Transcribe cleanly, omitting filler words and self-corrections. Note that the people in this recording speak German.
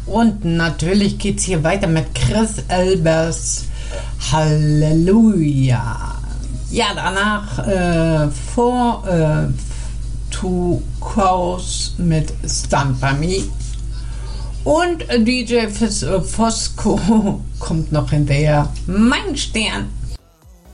Und natürlich geht's hier weiter mit Chris Elbers Halleluja. Ja, danach Two Crows mit Stand By Me. Und DJ Fosco kommt noch hinterher. Mein Stern.